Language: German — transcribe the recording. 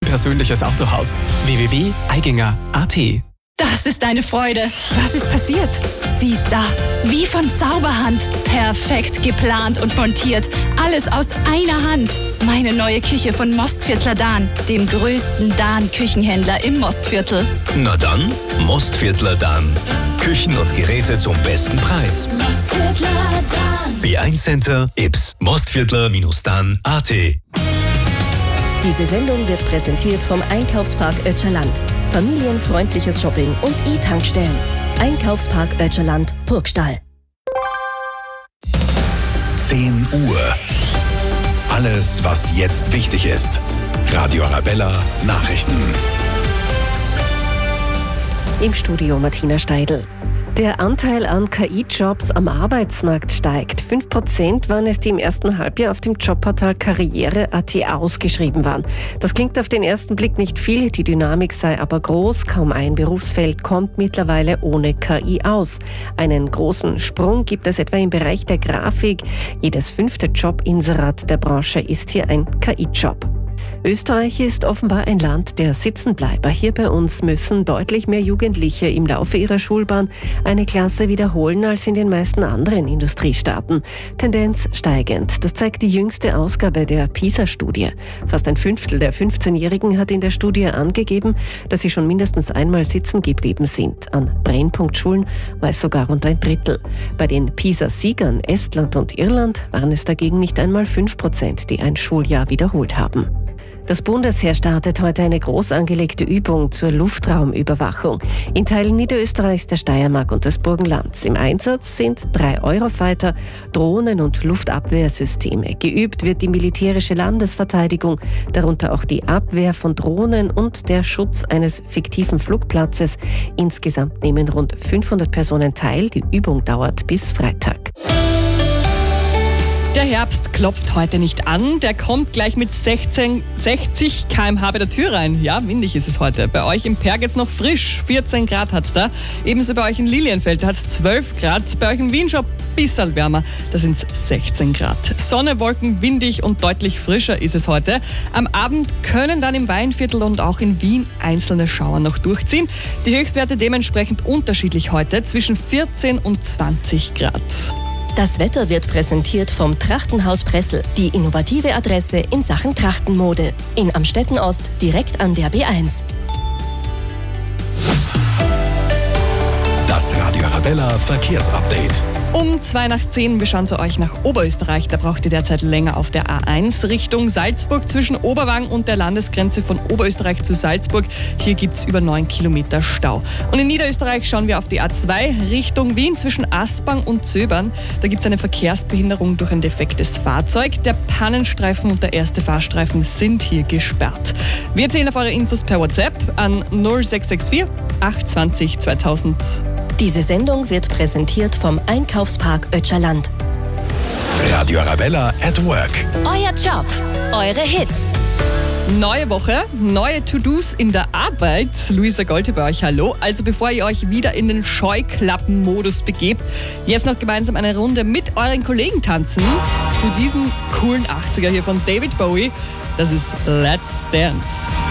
persönliches Autohaus. www.eiginger.at. Das ist eine Freude. Was ist passiert? Sie ist da. Wie von Zauberhand. Perfekt geplant und montiert. Alles aus einer Hand. Meine neue Küche von Mostviertler Dahn, dem größten Dahn-Küchenhändler im Mostviertel. Na dann, Mostviertler Dahn. Küchen und Geräte zum besten Preis. Mostviertler Dahn. B1 Center, Ips. Mostviertler-Dahn.at. Diese Sendung wird präsentiert vom Einkaufspark Ötscherland. Familienfreundliches Shopping und E-Tankstellen. Einkaufspark Ötscherland, Burgstall. 10 Uhr. Alles, was jetzt wichtig ist. Radio Arabella Nachrichten. Im Studio Martina Steidl. Der Anteil an KI-Jobs am Arbeitsmarkt steigt. 5% waren es, die im ersten Halbjahr auf dem Jobportal Karriere.at ausgeschrieben waren. Das klingt auf den ersten Blick nicht viel, die Dynamik sei aber groß. Kaum ein Berufsfeld kommt mittlerweile ohne KI aus. Einen großen Sprung gibt es etwa im Bereich der Grafik. Jedes 5. Jobinserat der Branche ist hier ein KI-Job. Österreich ist offenbar ein Land der Sitzenbleiber. Hier bei uns müssen deutlich mehr Jugendliche im Laufe ihrer Schulbahn eine Klasse wiederholen als in den meisten anderen Industriestaaten. Tendenz steigend. Das zeigt die jüngste Ausgabe der PISA-Studie. Fast ein Fünftel der 15-Jährigen hat in der Studie angegeben, dass sie schon mindestens einmal sitzen geblieben sind. An Brennpunktschulen war es sogar rund ein Drittel. Bei den PISA-Siegern Estland und Irland waren es dagegen nicht einmal 5%, die ein Schuljahr wiederholt haben. Das Bundesheer startet heute eine groß angelegte Übung zur Luftraumüberwachung. In Teilen Niederösterreichs, der Steiermark und des Burgenlands. Im Einsatz sind 3 Eurofighter, Drohnen und Luftabwehrsysteme. Geübt wird die militärische Landesverteidigung, darunter auch die Abwehr von Drohnen und der Schutz eines fiktiven Flugplatzes. Insgesamt nehmen rund 500 Personen teil. Die Übung dauert bis Freitag. Der Herbst klopft heute nicht an, der kommt gleich mit 60 km/h bei der Tür rein. Ja, windig ist es heute. Bei euch im Perg jetzt noch frisch, 14 Grad hat's da. Ebenso bei euch in Lilienfeld, da hat's 12 Grad. Bei euch in Wien schon ein bisschen wärmer, da sind's 16 Grad. Sonne, Wolken, windig und deutlich frischer ist es heute. Am Abend können dann im Weinviertel und auch in Wien einzelne Schauer noch durchziehen. Die Höchstwerte dementsprechend unterschiedlich heute, zwischen 14 und 20 Grad. Das Wetter wird präsentiert vom Trachtenhaus Pressel, die innovative Adresse in Sachen Trachtenmode. In Amstetten-Ost, direkt an der B1. Das Radio Arabella Verkehrsupdate. Um 10:02, wir schauen zu euch nach Oberösterreich. Da braucht ihr derzeit länger auf der A1 Richtung Salzburg zwischen Oberwang und der Landesgrenze von Oberösterreich zu Salzburg. Hier gibt es über 9 Kilometer Stau. Und in Niederösterreich schauen wir auf die A2 Richtung Wien zwischen Aspang und Zöbern. Da gibt es eine Verkehrsbehinderung durch ein defektes Fahrzeug. Der Pannenstreifen und der erste Fahrstreifen sind hier gesperrt. Wir erzählen auf eure Infos per WhatsApp an 0664 820 2000. Diese Sendung wird präsentiert vom Einkaufspark Ötscherland. Radio Arabella at Work. Euer Job, eure Hits. Neue Woche, neue To-Dos in der Arbeit. Luisa Golte bei euch, hallo. Also bevor ihr euch wieder in den Scheuklappen-Modus begebt, jetzt noch gemeinsam eine Runde mit euren Kollegen tanzen zu diesem coolen 80er hier von David Bowie. Das ist Let's Dance.